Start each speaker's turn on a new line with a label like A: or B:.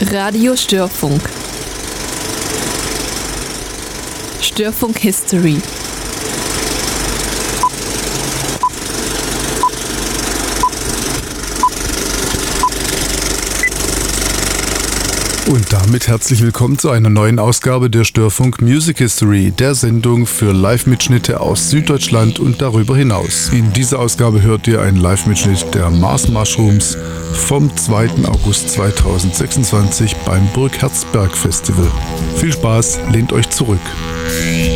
A: Radio Störfunk. Störfunk History.
B: Und damit herzlich willkommen zu einer neuen Ausgabe der Störfunk Music History, der Sendung für Live-Mitschnitte aus Süddeutschland und darüber hinaus. In dieser Ausgabe hört ihr einen Live-Mitschnitt der Mars Mushrooms vom 2. August 2026 beim Burgherzberg Festival. Viel Spaß, lehnt euch zurück.